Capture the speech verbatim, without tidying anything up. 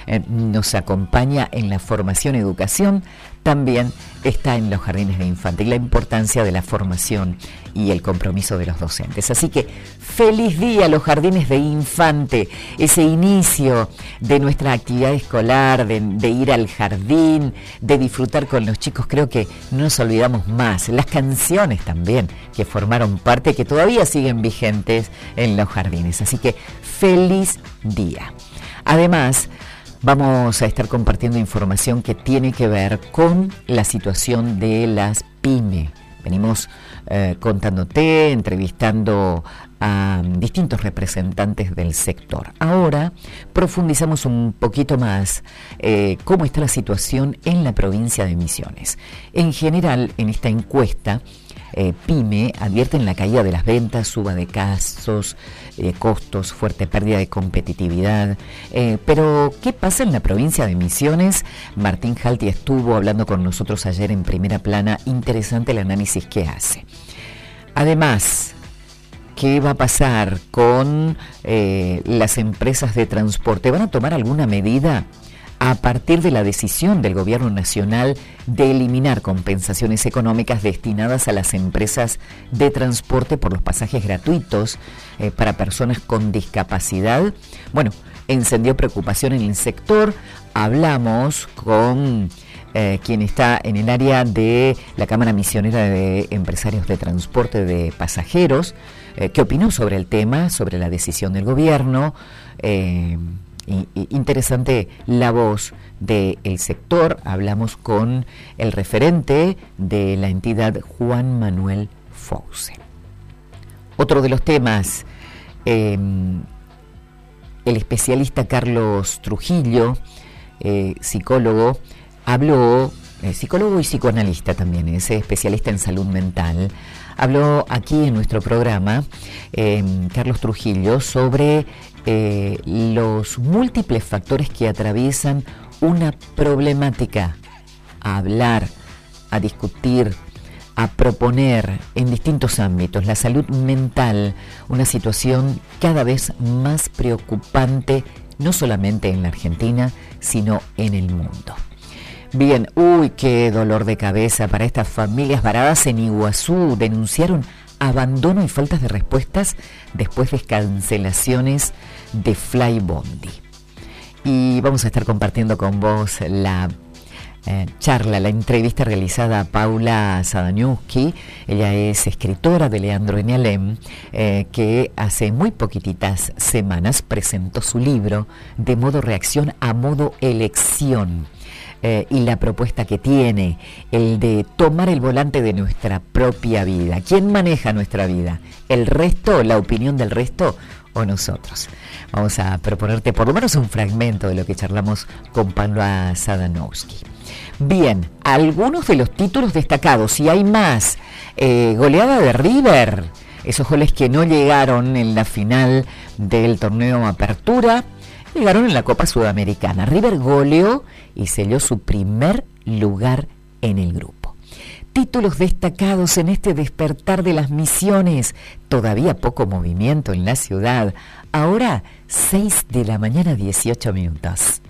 eh, nos acompaña en la formación y educación, también está en los jardines de infante y la importancia de la formación y el compromiso de los docentes. Así que feliz día a los jardines de infante, ese inicio de nuestra actividad escolar, de, de ir al jardín, de disfrutar con los chicos. Creo que no nos olvidamos más. Las canciones también que formaron parte, que todavía siguen vigentes en los jardines. Así que feliz día. Además, vamos a estar compartiendo información que tiene que ver con la situación de las pymes. Venimos eh, contándote, entrevistando a distintos representantes del sector. Ahora profundizamos un poquito más eh, cómo está la situación en la provincia de Misiones. En general, en esta encuesta, Eh, PYME advierten la caída de las ventas, suba de casos, eh, costos, fuerte pérdida de competitividad. Eh, pero, ¿qué pasa en la provincia de Misiones? Martín Jalti estuvo hablando con nosotros ayer en Primera Plana. Interesante el análisis que hace. Además, ¿qué va a pasar con eh, las empresas de transporte? ¿Van a tomar alguna medida a partir de la decisión del Gobierno Nacional de eliminar compensaciones económicas destinadas a las empresas de transporte por los pasajes gratuitos eh, para personas con discapacidad? Bueno, encendió preocupación en el sector. Hablamos con eh, quien está en el área de la Cámara Misionera de Empresarios de Transporte de Pasajeros, eh, que opinó sobre el tema, sobre la decisión del Gobierno. Eh, Y, y interesante la voz del sector. Hablamos con el referente de la entidad, Juan Manuel Fause. Otro de los temas, eh, el especialista Carlos Trujillo, eh, psicólogo, habló, eh, psicólogo y psicoanalista también, es especialista en salud mental. Habló aquí en nuestro programa, eh, Carlos Trujillo, sobre eh, los múltiples factores que atraviesan una problemática, a hablar, a discutir, a proponer en distintos ámbitos. La salud mental, una situación cada vez más preocupante, no solamente en la Argentina, sino en el mundo. Bien, uy, qué dolor de cabeza para estas familias varadas en Iguazú. Denunciaron abandono y faltas de respuestas después de cancelaciones de Flybondi. Y vamos a estar compartiendo con vos la eh, charla, la entrevista realizada a Paula Sadaniuski. Ella es escritora de Leandro Enealem, eh, que hace muy poquititas semanas presentó su libro De modo reacción a modo elección. Eh, y la propuesta que tiene, el de tomar el volante de nuestra propia vida. ¿Quién maneja nuestra vida? ¿El resto, la opinión del resto o nosotros? Vamos a proponerte por lo menos un fragmento de lo que charlamos con Paula Sadaniuski. Bien, algunos de los títulos destacados, y hay más. Eh, goleada de River, esos goles que no llegaron en la final del torneo Apertura, llegaron en la Copa Sudamericana. River goleó y selló su primer lugar en el grupo. Títulos destacados en este despertar de las Misiones. Todavía poco movimiento en la ciudad. Ahora, seis de la mañana, dieciocho minutos.